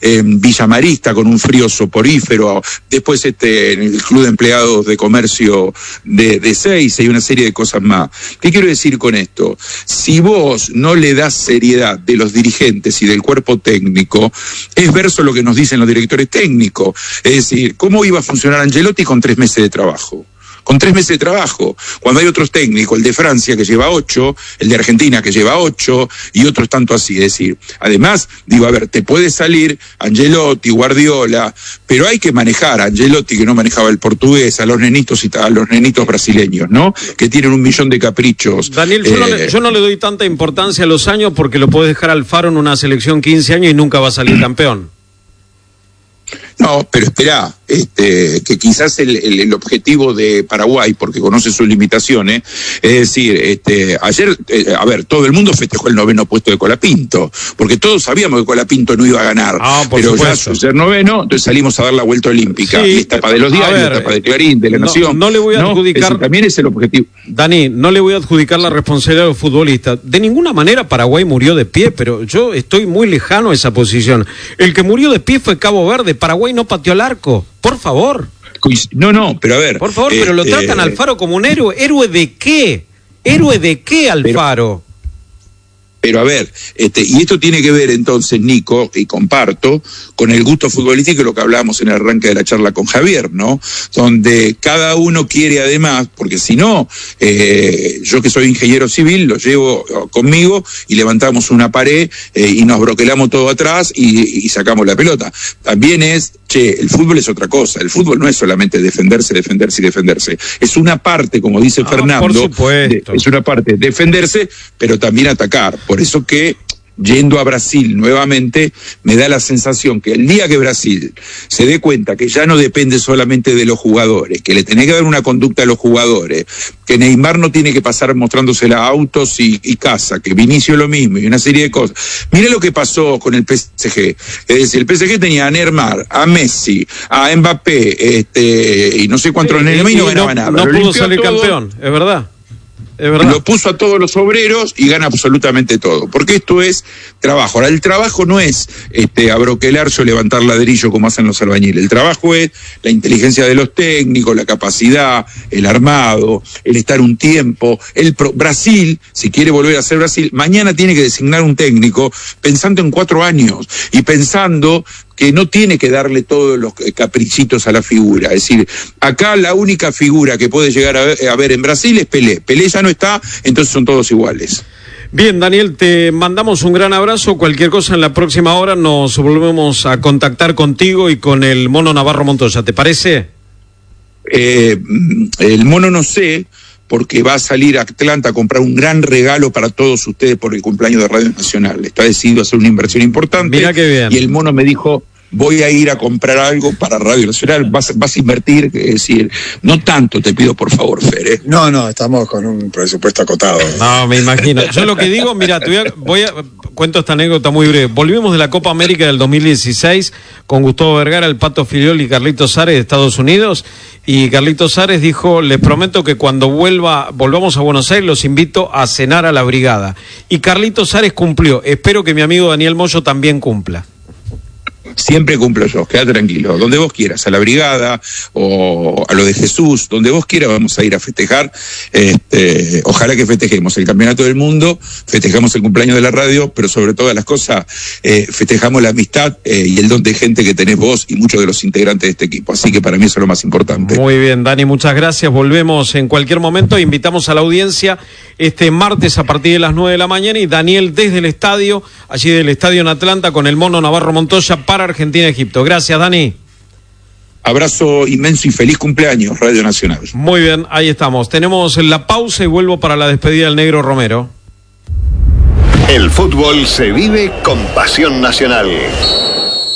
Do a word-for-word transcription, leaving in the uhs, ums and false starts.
en Villa Marista con un frío soporífero, después este, en el Club de Empleados de Comercio de, de Seiza y una serie de cosas más. ¿Qué quiero decir con esto? Si vos no le das seriedad de los dirigentes y del cuerpo técnico, es verso lo que nos dicen los directores técnicos. Es decir, ¿cómo iba a funcionar Ancelotti con tres meses de trabajo? Con tres meses de trabajo, cuando hay otros técnicos, el de Francia que lleva ocho, el de Argentina que lleva ocho, y otros tanto así. Es decir, además, digo, a ver, te puede salir Ancelotti, Guardiola, pero hay que manejar a Ancelotti, que no manejaba el portugués, a los nenitos y a los nenitos brasileños, ¿no? Que tienen un millón de caprichos. Daniel, yo, eh, no le, yo no le doy tanta importancia a los años porque lo podés dejar al Faro en una selección quince años y nunca va a salir campeón. No, pero esperá, este, que quizás el, el, el objetivo de Paraguay, porque conoce sus limitaciones, es decir, este, ayer, eh, a ver, todo el mundo festejó el noveno puesto de Colapinto, porque todos sabíamos que Colapinto no iba a ganar, ah, por pero supuesto. ya ser noveno, entonces salimos a dar la vuelta olímpica, sí, es tapa de los diarios, ver, tapa de Clarín, de La no, Nación. No le voy a ¿no? adjudicar, ese también es el objetivo. Dani, no le voy a adjudicar la responsabilidad a los futbolistas. De ninguna manera Paraguay murió de pie, pero yo estoy muy lejano a esa posición. El que murió de pie fue Cabo Verde, Paraguay no pateó el arco, por favor. No, no, pero a ver. Por favor, eh, pero lo eh, tratan al Faro como un héroe. ¿Héroe de qué? ¿Héroe de qué al pero, Faro? Pero a ver, este, y esto tiene que ver entonces, Nico, y comparto, con el gusto futbolístico y lo que hablábamos en el arranque de la charla con Javier, ¿no? Donde cada uno quiere además, porque si no, eh, yo que soy ingeniero civil, lo llevo conmigo y levantamos una pared eh, y nos broquelamos todo atrás y, y sacamos la pelota. También es, che, el fútbol es otra cosa, el fútbol no es solamente defenderse, defenderse y defenderse. Es una parte, como dice ah, Fernando, por supuesto. De, es una parte defenderse, pero también atacar. Por eso que, yendo a Brasil nuevamente, me da la sensación que el día que Brasil se dé cuenta que ya no depende solamente de los jugadores, que le tiene que dar una conducta a los jugadores, que Neymar no tiene que pasar mostrándosela a autos y, y casa, que Vinicio lo mismo y una serie de cosas. Mire lo que pasó con el P S G. Es decir, el P S G tenía a Neymar, a Messi, a Mbappé, este, y no sé cuántos sí, Neymar y no ganaba nada. No pudo salir todo, campeón, es verdad. Es verdad. Lo puso a todos los obreros y gana absolutamente todo, porque esto es trabajo. Ahora, el trabajo no es este, abroquelarse o levantar ladrillo como hacen los albañiles. El trabajo es la inteligencia de los técnicos, la capacidad, el armado, el estar un tiempo. El pro... Brasil, si quiere volver a ser Brasil, mañana tiene que designar un técnico pensando en cuatro años y pensando que no tiene que darle todos los caprichitos a la figura. Es decir, acá la única figura que puede llegar a ver, a ver en Brasil es Pelé. Pelé ya no está, entonces son todos iguales. Bien, Daniel, te mandamos un gran abrazo. Cualquier cosa en la próxima hora nos volvemos a contactar contigo y con el Mono Navarro Montoya, ¿te parece? Eh, el Mono no sé, porque va a salir a Atlanta a comprar un gran regalo para todos ustedes por el cumpleaños de Radio Nacional. Está decidido a hacer una inversión importante. Mira qué bien. Y el Mono me dijo, voy a ir a comprar algo para Radio Nacional, vas, vas a invertir, es decir, no tanto, te pido por favor, Fer, ¿eh? No, no, estamos con un presupuesto acotado. No, me imagino. Yo lo que digo, mira, te voy a, voy a cuento esta anécdota muy breve. Volvimos de la Copa América del dos mil dieciséis con Gustavo Vergara, el Pato Filiol y Carlitos Sares de Estados Unidos, y Carlitos Sares dijo, les prometo que cuando vuelva, volvamos a Buenos Aires, los invito a cenar a la brigada. Y Carlitos Sares cumplió. Espero que mi amigo Daniel Moyo también cumpla. Siempre cumplo yo, queda tranquilo, donde vos quieras, a la brigada o a lo de Jesús, donde vos quieras vamos a ir a festejar, este, ojalá que festejemos el campeonato del mundo, festejamos el cumpleaños de la radio, pero sobre todas las cosas eh, festejamos la amistad eh, y el don de gente que tenés vos y muchos de los integrantes de este equipo, así que para mí eso es lo más importante. Muy bien, Dani, muchas gracias, volvemos en cualquier momento, invitamos a la audiencia este martes a partir de las nueve de la mañana y Daniel desde el estadio, allí del estadio en Atlanta con el Mono Navarro Montoya para Argentina-Egipto. Gracias, Dani. Abrazo inmenso y feliz cumpleaños, Radio Nacional. Muy bien, ahí estamos. Tenemos la pausa y vuelvo para la despedida del Negro Romero. El fútbol se vive con pasión nacional.